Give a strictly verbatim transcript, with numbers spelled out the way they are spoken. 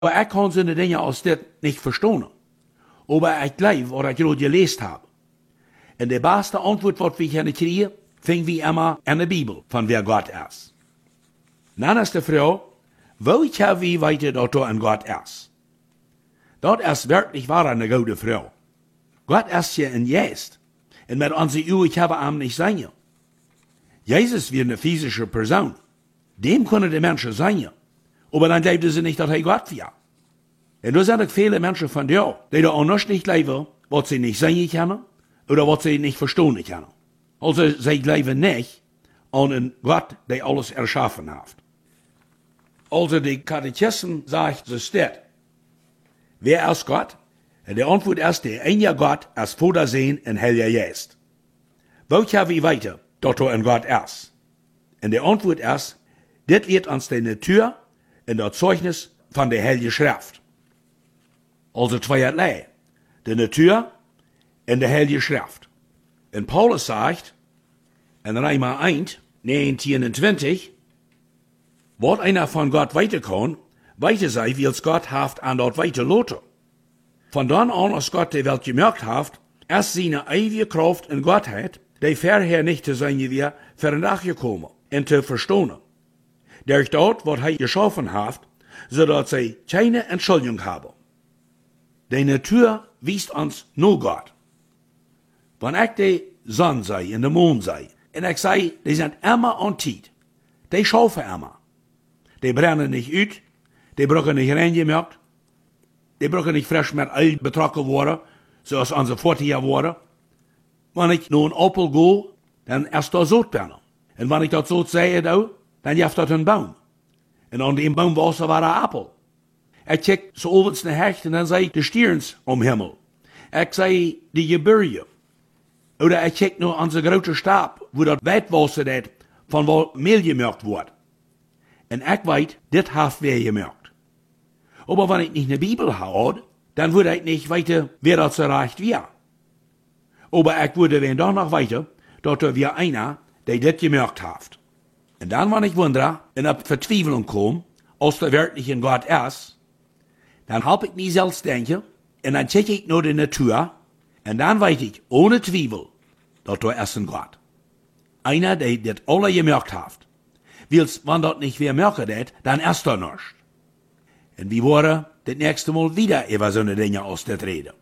Aber ich kann so eine Dinge aus das nicht verstehen. Aber ich glaube, was ich gerade gelesen habe. Und die beste Antwort, was wir hier kriegen, finden wir immer in der Bibel, von wer Gott ist. Dann ist die Frage, woher wir weiter, dass da ein Gott ist? Dort ist wirklich wahr eine gute Frau. Gott ist hier in Geist. Und mit unseren Augen haben wir ihm nicht sein. Jesus wird eine physische Person. Dem können die Menschen sein. Aber dann glaubten sie nicht, dass er Gott war. Und da sind viele Menschen von dir, die da auch noch nicht glauben, was sie nicht sehen können oder was sie nicht verstehen können. Also sie glauben nicht an einen Gott, der alles erschaffen hat. Also die Katechisten sagt, so steht, wer ist Gott? Und die Antwort ist, der eine Gott ist Vater, Sohn und Heiliger Geist. Woher wir weiter, dass er ein Gott ist? Und die Antwort ist, das wird uns die Natur und das Zeugnis von der Heiligen Schrift. Also zweierlei, die Natur und die Heilige Schrift. Und Paulus sagt, in Römer eins, neunzehn, was einer von Gott weiter kann, weiter sei, wie es Gott haft an dort weiter lote. Von dann an, als Gott die Welt gemerkt haft, erst seine ewige Kraft und Gottheit, die vorher nicht zu sein gewesen, für nachgekommen und zu verstehen. Durch dort, was er geschaffen haft, so dass sie keine Entschuldigung haben. Die Natur wiest uns nur Gott. Wenn ich die Sonne sei und der Mond sei, und ich sei, die sind immer an Zeit, die schaufen immer. Die brennen nicht aus, die brauchen nicht reingemerkt, die brauchen nicht frisch mit Öl betrocken worden, so als unsere vierziger waren. Wenn ich nur ein Opel gehe, dann ist da Sodberne. Und wenn ich das so sehe, dann jaft das ein Baum. Und an dem Baumwasser war ein Apfel. Ich check so ovens naar Hecht und dann sei ich die Stirns am Himmel. Ich sei die Gebirge. Oder ich check nur an so große Stab, wo das Weitwasser das von wo Mehl gemerkt wird. Und ich weiß, das hat wer gemerkt. Aber wenn ich nicht eine Bibel habe, dann würde ich nicht weiter, wer das erreicht wird. Aber ich würde wenn doch noch weiter, dass da wir einer, der das gemerkt hat. Und dann, wenn ich wundere, in eine Verzweiflung komme, als der wirkliche Gott ist, dann hab ich mich selbst denken, und dann check ich nur die Natur, und dann weiß ich, ohne Zweifel, dass da ist ein Gott. Einer, der das alle gemerkt hat. Wils, wenn das nicht wer merken hat, dann ist da nichts. Und wir wollen das nächste Mal wieder über so eine Dinge aus der Rede.